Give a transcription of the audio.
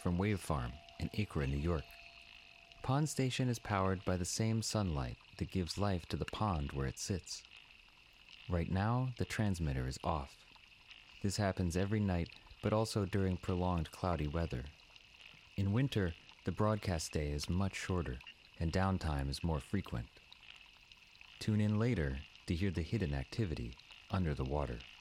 from Wave Farm in Acra, New York. Pond Station is powered by the same sunlight that gives life to the pond where it sits. Right now, the transmitter is off. This happens every night, but also during prolonged cloudy weather. In winter, the broadcast day is much shorter, and downtime is more frequent. Tune in later to hear the hidden activity under the water.